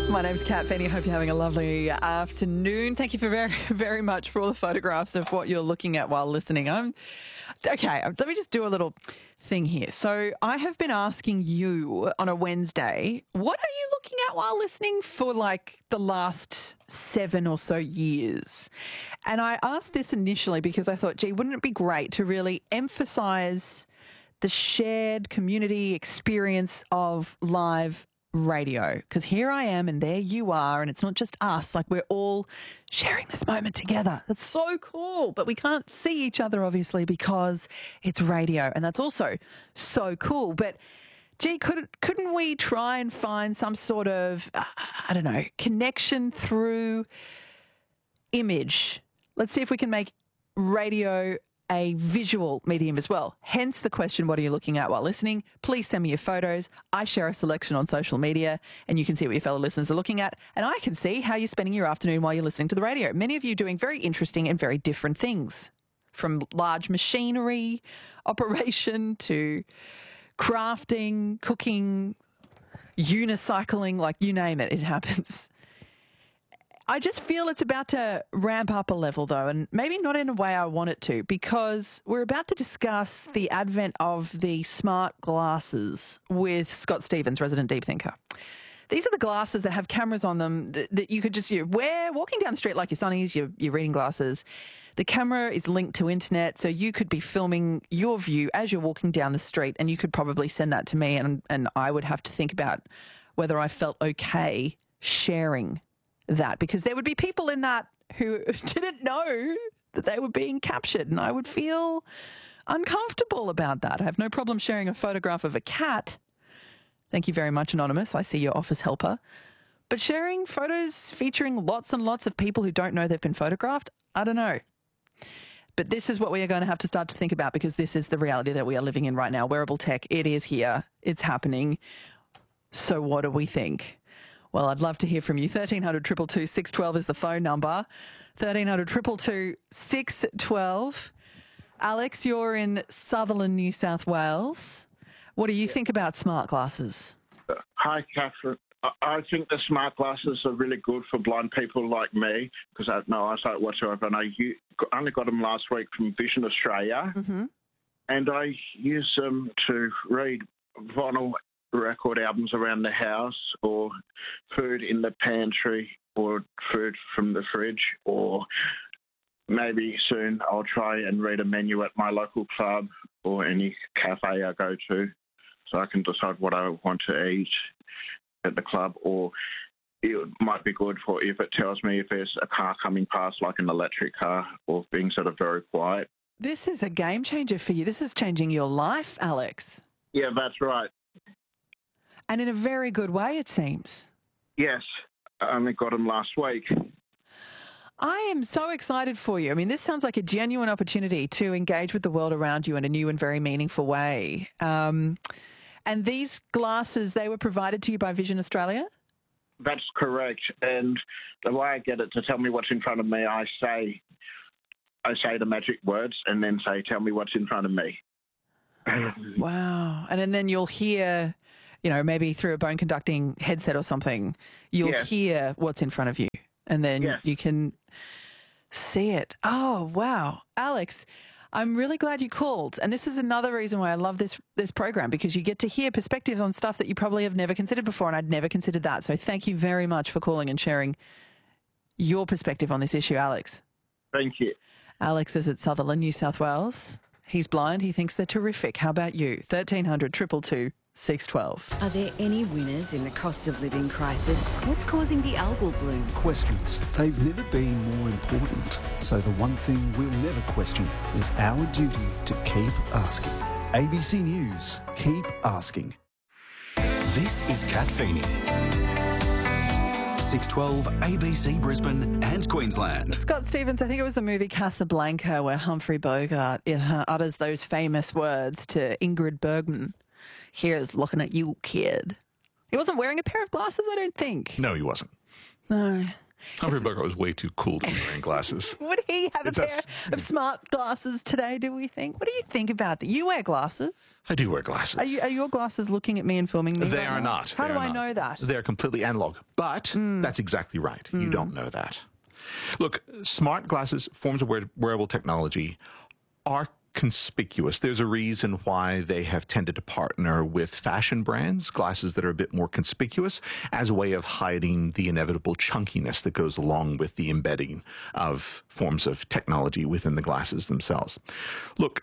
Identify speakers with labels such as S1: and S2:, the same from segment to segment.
S1: My name's Kat Feeney. Hope you're having a lovely afternoon. Thank you for very much for all the photographs of what you're looking at while listening. Okay, let me just do a little thing here. So I have been asking you on a Wednesday, what are you looking at while listening for like the last 7 or so years? And I asked this initially because I thought, gee, wouldn't it be great to really emphasise the shared community experience of live radio? Because here I am and there you are, and it's not just us, like we're all sharing this moment together. That's so cool, but we can't see each other obviously because it's radio, and that's also so cool. But gee, couldn't we try and find some sort of, I don't know, connection through image? Let's see if we can make radio a visual medium as well. Hence the question, what are you looking at while listening? Please send me your photos. I share a selection on social media and you can see what your fellow listeners are looking at, and I can see how you're spending your afternoon while you're listening to the radio. Many of you doing very interesting and very different things, from large machinery operation to crafting, cooking, unicycling, like you name it, it happens. I just feel it's about to ramp up a level though, and maybe not in a way I want it to, because we're about to discuss the advent of the smart glasses with Scott Stephens, resident deep thinker. These are the glasses that have cameras on them that you could just wear walking down the street like your sunnies, your reading glasses. The camera is linked to internet, so you could be filming your view as you're walking down the street, and you could probably send that to me, and I would have to think about whether I felt okay sharing that, because there would be people in that who didn't know that they were being captured, and I would feel uncomfortable about that. I have no problem sharing a photograph of a cat. Thank you very much, Anonymous. I see your office helper. But sharing photos featuring lots and lots of people who don't know they've been photographed, I don't know. But this is what we are going to have to start to think about, because this is the reality that we are living in right now. Wearable tech, it is here. It's happening. So what do we think? Well, I'd love to hear from you. 1300 222 612 is the phone number. 1300 222 612. Alex, you're in Sutherland, New South Wales. What do you think about smart glasses?
S2: Hi, Catherine. I think the smart glasses are really good for blind people like me, because I have no eyesight whatsoever, and I only got them last week from Vision Australia, and I use them to read vinyl record albums around the house, or food in the pantry, or food from the fridge, or maybe soon I'll try and read a menu at my local club or any cafe I go to, so I can decide what I want to eat at the club. Or it might be good for if it tells me if there's a car coming past, like an electric car, or things that are very quiet.
S1: This is a game changer for you. This is changing your life, Alex.
S2: Yeah, that's right.
S1: And in a very good way, it seems.
S2: Yes, I only got them last week.
S1: I am so excited for you. I mean, this sounds like a genuine opportunity to engage with the world around you in a new and very meaningful way. And these glasses, they were provided to you by Vision Australia?
S2: That's correct. And the way I get it to tell me what's in front of me, I say the magic words and then say, tell me what's in front of me.
S1: Wow. And then you'll hear, maybe through a bone conducting headset or something, you'll hear what's in front of you, and then you can see it. Oh, wow. Alex, I'm really glad you called. And this is another reason why I love this program, because you get to hear perspectives on stuff that you probably have never considered before, and I'd never considered that. So thank you very much for calling and sharing your perspective on this issue, Alex.
S2: Thank you.
S1: Alex is at Sutherland, New South Wales. He's blind. He thinks they're terrific. How about you? 1300 222 612.
S3: Are there any winners in the cost of living crisis? What's causing the algal bloom?
S4: Questions. They've never been more important. So the one thing we'll never question is our duty to keep asking. ABC News. Keep asking.
S5: This is Kat Feeney. 612 ABC Brisbane and Queensland.
S1: Scott Stephens, I think it was the movie Casablanca where Humphrey Bogart utters those famous words to Ingrid Bergman. Here's looking at you, kid. He wasn't wearing a pair of glasses, I don't think.
S5: No, he wasn't.
S1: No.
S6: Humphrey Bogart was way too cool to be wearing glasses.
S1: Would he have a pair of smart glasses today, do we think? What do you think about that? You wear glasses.
S6: I do wear glasses.
S1: Are your glasses looking at me and filming me?
S6: They
S1: right
S6: are
S1: now?
S6: not.
S1: How do I know that?
S6: They're completely analog. But that's exactly right. You don't know that. Look, smart glasses, forms of wearable technology, are conspicuous. There's a reason why they have tended to partner with fashion brands, glasses that are a bit more conspicuous, as a way of hiding the inevitable chunkiness that goes along with the embedding of forms of technology within the glasses themselves. Look,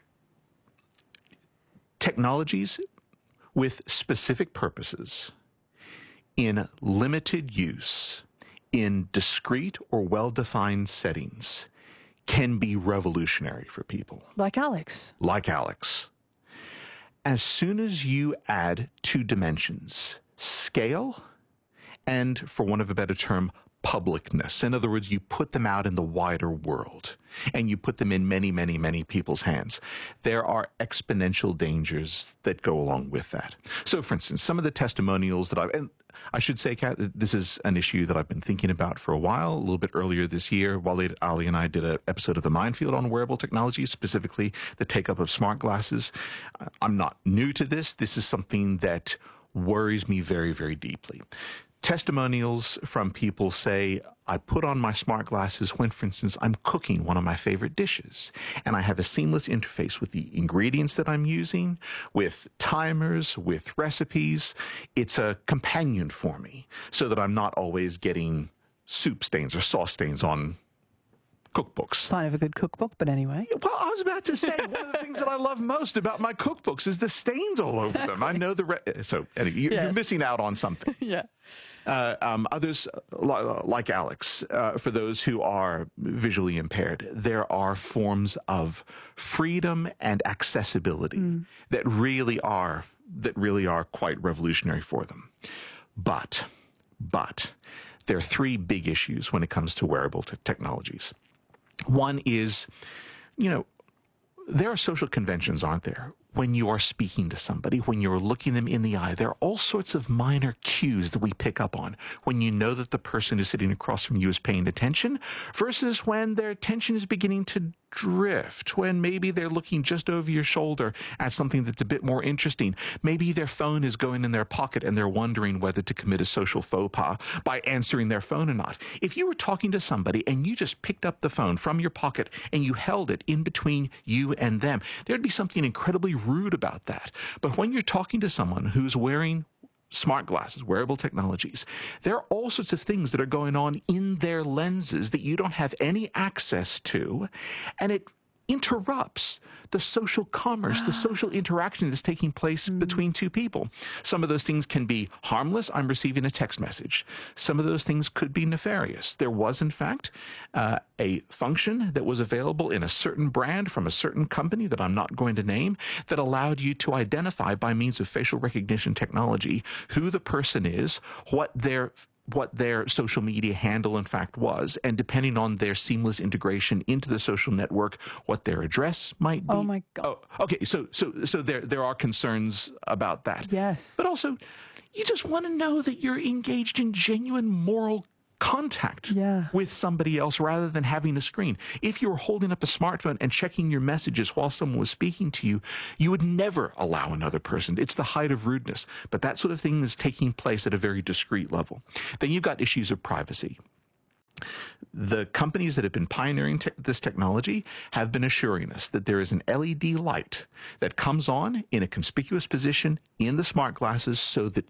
S6: technologies with specific purposes in limited use in discrete or well-defined settings can be revolutionary for people.
S1: Like Alex.
S6: Like Alex. As soon as you add two dimensions, scale and, for want of a better term, publicness. In other words, you put them out in the wider world and you put them in many, many, many people's hands. There are exponential dangers that go along with that. So, for instance, some of the testimonials that and I should say, Kat, this is an issue that I've been thinking about for a while. A little bit earlier this year, Waleed Ali and I did an episode of The Minefield on wearable technology, specifically the take-up of smart glasses. I'm not new to this. This is something that worries me very, very deeply. Testimonials from people say, I put on my smart glasses when, for instance, I'm cooking one of my favorite dishes, and I have a seamless interface with the ingredients that I'm using, with timers, with recipes. It's a companion for me so that I'm not always getting soup stains or sauce stains on cookbooks.
S1: Sign of a good cookbook, but anyway.
S6: Well, I was about to say, one of the things that I love most about my cookbooks is the stains all over them. I know so anyway, you're missing out on something.
S1: Yeah.
S6: Others, like Alex, for those who are visually impaired, there are forms of freedom and accessibility that really are quite revolutionary for them. But there are three big issues when it comes to wearable technologies. One is, there are social conventions, aren't there? When you are speaking to somebody, when you're looking them in the eye, there are all sorts of minor cues that we pick up on when you know that the person who's sitting across from you is paying attention versus when their attention is beginning to drift, when maybe they're looking just over your shoulder at something that's a bit more interesting. Maybe their phone is going in their pocket and they're wondering whether to commit a social faux pas by answering their phone or not. If you were talking to somebody and you just picked up the phone from your pocket and you held it in between you and them, there'd be something incredibly rude about that. But when you're talking to someone who's wearing smart glasses, wearable technologies, there are all sorts of things that are going on in their lenses that you don't have any access to, and it interrupts the social commerce, the social interaction that's taking place between two people. Some of those things can be harmless. I'm receiving a text message. Some of those things could be nefarious. There was, in fact, a function that was available in a certain brand from a certain company that I'm not going to name that allowed you to identify by means of facial recognition technology who the person is, what their social media handle in fact was, and depending on their seamless integration into the social network, what their address might be.
S1: Oh my God.
S6: Oh, okay, so there are concerns about that.
S1: Yes.
S6: But also, you just want to know that you're engaged in genuine moral contact with somebody else rather than having a screen. If you were holding up a smartphone and checking your messages while someone was speaking to you, you would never allow another person. It's the height of rudeness. But that sort of thing is taking place at a very discreet level. Then you've got issues of privacy. The companies that have been pioneering this technology have been assuring us that there is an LED light that comes on in a conspicuous position in the smart glasses so that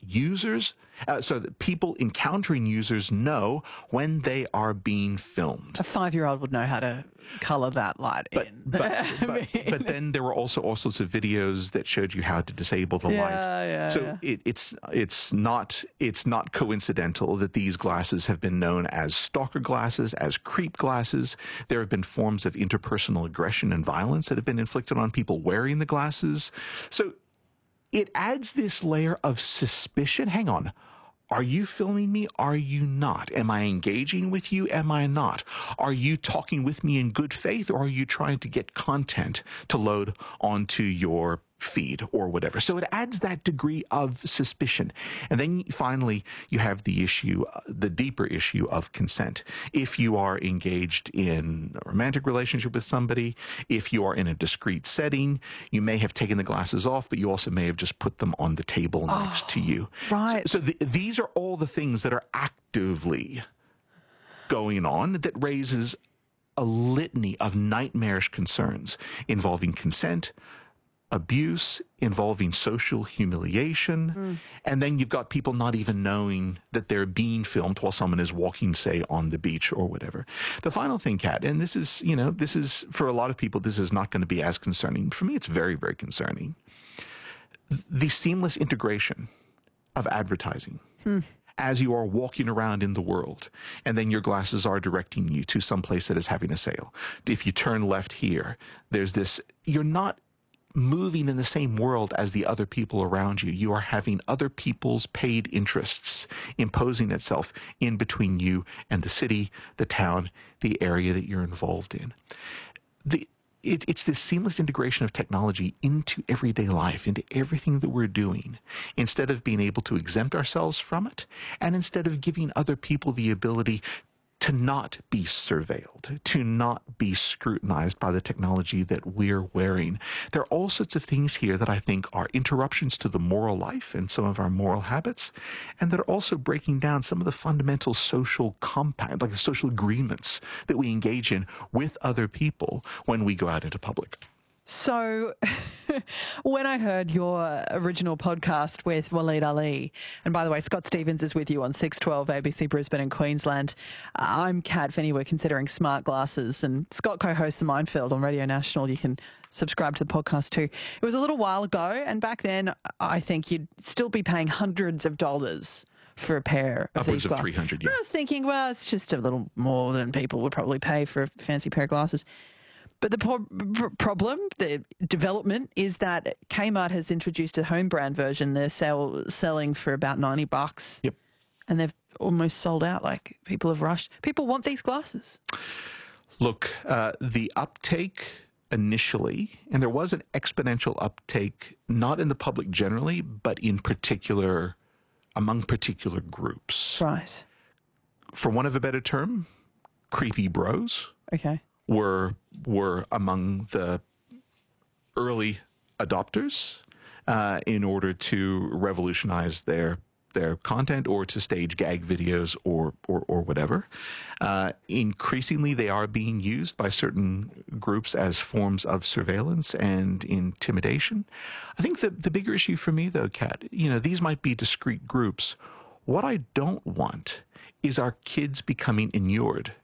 S6: people encountering users know when they are being filmed.
S1: A 5-year-old would know how to color that light in.
S6: But then there were also all sorts of videos that showed you how to disable the light. So it's not coincidental that these glasses have been known as stalker glasses, as creep glasses. There have been forms of interpersonal aggression and violence that have been inflicted on people wearing the glasses. So it adds this layer of suspicion. Hang on. Are you filming me? Are you not? Am I engaging with you? Am I not? Are you talking with me in good faith, or are you trying to get content to load onto your feed or whatever. So it adds that degree of suspicion. And then finally, you have the issue, the deeper issue of consent. If you are engaged in a romantic relationship with somebody, if you are in a discreet setting, you may have taken the glasses off, but you also may have just put them on the table next to you.
S1: Right.
S6: So these are all the things that are actively going on that raises a litany of nightmarish concerns involving consent, abuse, involving social humiliation, and then you've got people not even knowing that they're being filmed while someone is walking, say, on the beach or whatever. The final thing, Kat, and this is, for a lot of people, this is not going to be as concerning. For me, it's very, very concerning. The seamless integration of advertising. As you are walking around in the world, and then your glasses are directing you to some place that is having a sale. If you turn left here, there's this, you're not moving in the same world as the other people around you. You are having other people's paid interests imposing itself in between you and the city, the town, the area that you're involved in. It's this seamless integration of technology into everyday life, into everything that we're doing, instead of being able to exempt ourselves from it, and instead of giving other people the ability to not be surveilled, to not be scrutinized by the technology that we're wearing. There are all sorts of things here that I think are interruptions to the moral life and some of our moral habits, and that are also breaking down some of the fundamental social compact, like the social agreements that we engage in with other people when we go out into public.
S1: So when I heard your original podcast with Waleed Ali, and by the way, Scott Stevens is with you on 612 ABC Brisbane and Queensland. I'm Kat Finney. We're considering smart glasses, and Scott co-hosts The Minefield on Radio National. You can subscribe to the podcast too. It was a little while ago, and back then I think you'd still be paying hundreds of dollars for a pair of
S6: Upwards
S1: these glasses.
S6: Of 300, yeah.
S1: I was thinking, well, it's just a little more than people would probably pay for a fancy pair of glasses. But the problem, the development, is that Kmart has introduced a home brand version. They're selling for about $90.
S6: Yep.
S1: And they've almost sold out. Like, people have rushed. People want these glasses.
S6: Look, the uptake initially, and there was an exponential uptake, not in the public generally, but in particular, among particular groups.
S1: Right.
S6: For want of a better term, creepy bros.
S1: Okay.
S6: Were among the early adopters in order to revolutionize their content or to stage gag videos or whatever. Increasingly, they are being used by certain groups as forms of surveillance and intimidation. I think the bigger issue for me, though, Kat, these might be discrete groups. What I don't want is our kids becoming inured,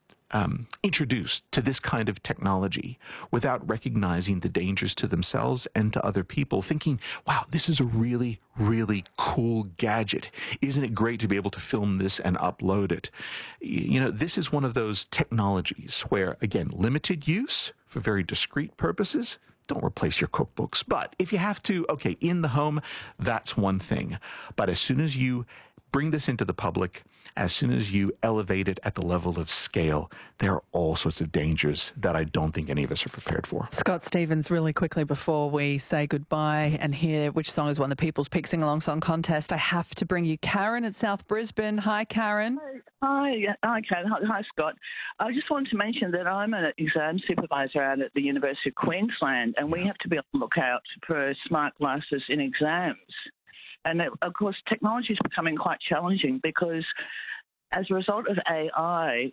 S6: introduced to this kind of technology without recognizing the dangers to themselves and to other people, thinking, wow, this is a really, really cool gadget. Isn't it great to be able to film this and upload it? This is one of those technologies where, again, limited use for very discrete purposes. Don't replace your cookbooks. But if you have to, okay, in the home, that's one thing. But as soon as you bring this into the public, as soon as you elevate it at the level of scale, there are all sorts of dangers that I don't think any of us are prepared for.
S1: Scott Stevens, really quickly before we say goodbye and hear which song has won the People's Pick Sing Along Song Contest, I have to bring you Karen at South Brisbane. Hi, Karen.
S7: Hi, Karen. Hi, Scott. I just wanted to mention that I'm an exam supervisor out at the University of Queensland, and we have to be on the lookout for smart glasses in exams. And, of course, technology is becoming quite challenging because as a result of AI,